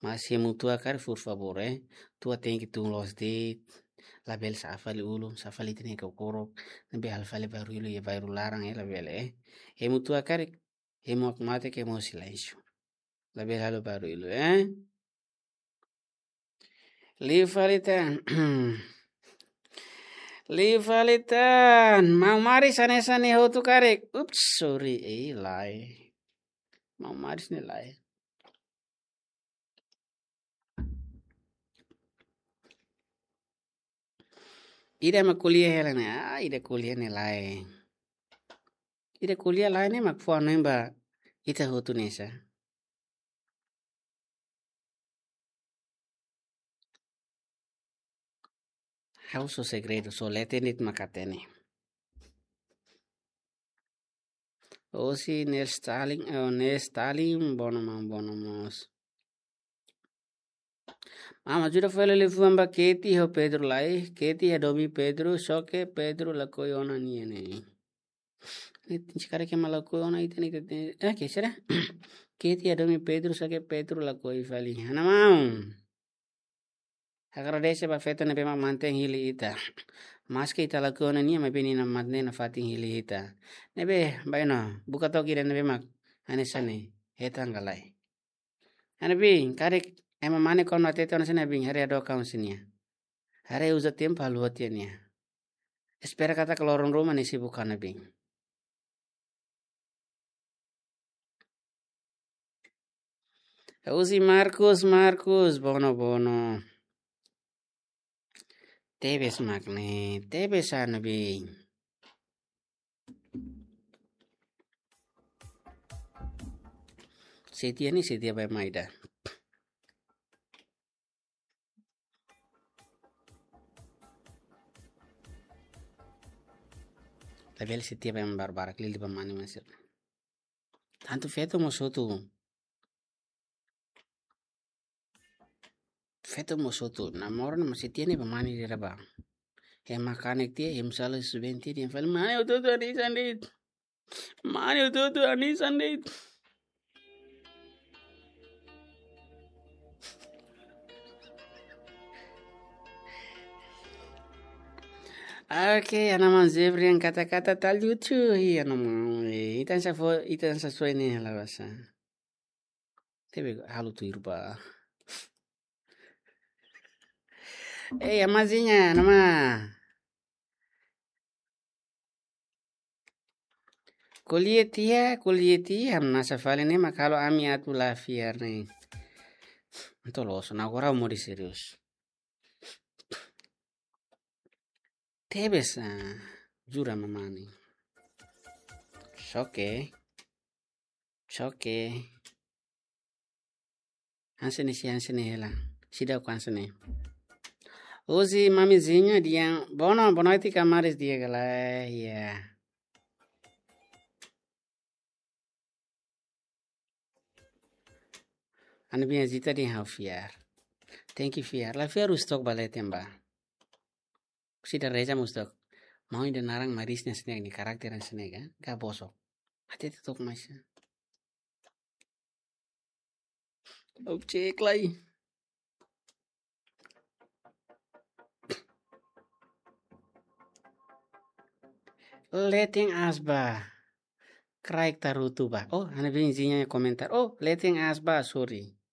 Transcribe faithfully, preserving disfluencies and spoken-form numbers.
Mas se mutua cara, por favor, eh? Tua tem que tu los de label sa fali ulu, sa fali tene que okoro, nabe al fali barulho e vai rularang eh label eh. E mutua cara, e mo mate que mo silêncio. Label halo barulho, eh? Li falitan. Li falitan. Mau mari sane sane ho tu karek. Oops, sorry, eh lai. Mau mari sini lai. Ida ma kuliah helana, ah ida kuliah ne lai. Ida kuliah lai ne mak fuan nemba ita ho tu nesa. Hauso segredo, so letenit makatene. O si nel Stalin, o ne Stalin, bonomos, bonomos. Mama juda fele le fuamba keti ho Pedro lai, keti ha domi Pedro, soke Pedro la koyona niene. Cara que mala koyona ite ni tete, eh que será? Keti ha domi Pedro, soke Pedro la koy fali. Ana mau. Agradece ba feta ne bema manteng hili ita. Mas ke ita la koyona ni ma beni na matne na fating hili ita. Nebe baino buka toki dan nebe mak ane sane heta ngalai. Ane bing karek ema mane kon matete ona sene bing hari ado kaun sinia. Hari uza tempo haluatiania. Espera kata ke lorong rumah nih sibuk kana bing. Usi Marcus Marcus bono bono. Tebes makne, tebes ana bing. Setia nih setia bay maida. Label setia bay barbarak lili pamani masir. Tanto feto mosotu. Feto mosotu. Namoro na setia nih pamani dira bang. Yang makanek dia yang salah subenti dia fal mana itu tuh ani sandit. Mana itu tuh ani sandit. Oke, anak mau zebra yang kata-kata tak lucu, iya nama, itan sa fo, itan sa soy nih lah bahasa. Tapi halu tuh irba. Eh, amazinya nama. Kuliah tia, kuliah tia, nasa fale nih mak kalau ami atu lafiar nih. Itu loh, nah gua mau di serius. Tebes, jura mama nih. Soke, soke. Hansene si hansene hela, sida ku hansene. Uzi mamizinha dia, bono bono itu kamaris dia galai ya. Anu biar zita di hau fiar. Thank you fiar. La fiar ustok balai temba. Sida reja mustok. Mau ida narang marisnya snake ni karakteran snake kan? Gak bosok. Hati tutup masnya. Objek lagi. Letting asba. Kraik tarutu ba. Oh, anu biar komentar. Oh, letting asba, sorry.